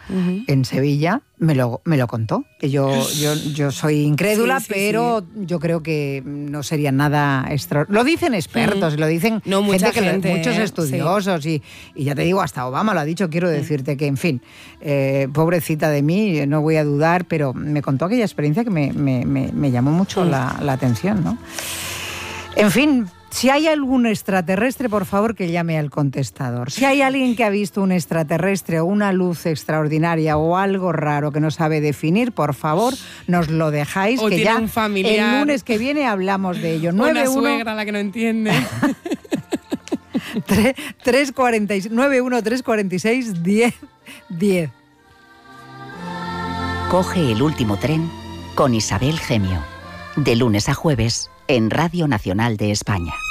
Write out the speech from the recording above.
en Sevilla, me lo contó. Yo soy incrédula, pero yo creo que no sería nada extraordinario. Lo dicen expertos, lo dicen muchos estudiosos, y ya te digo, hasta Obama lo ha dicho. Quiero decirte que, en fin, pobrecita de mí, no voy a dudar, pero me contó aquella experiencia que me llamó mucho la atención, ¿no? En fin, si hay algún extraterrestre, por favor, que llame al contestador. Si hay alguien que ha visto un extraterrestre o una luz extraordinaria o algo raro que no sabe definir, por favor, nos lo dejáis, o que tiene ya un familiar, el lunes que viene hablamos de ello. Una suegra a la que no entiende. 91-346-1010. Coge el último tren con Isabel Gemio. De lunes a jueves en Radio Nacional de España.